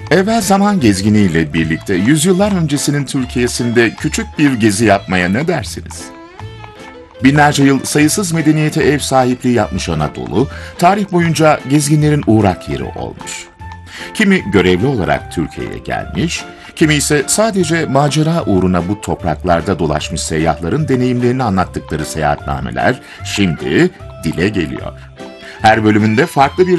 Evvel zaman gezginiyle birlikte yüzyıllar öncesinin Türkiye'sinde küçük bir gezi yapmaya ne dersiniz? Binlerce yıl sayısız medeniyete ev sahipliği yapmış Anadolu, tarih boyunca gezginlerin uğrak yeri olmuş. Kimi görevli olarak Türkiye'ye gelmiş, kimi ise sadece macera uğruna bu topraklarda dolaşmış seyyahların deneyimlerini anlattıkları seyahatnameler şimdi dile geliyor. Her bölümünde farklı bir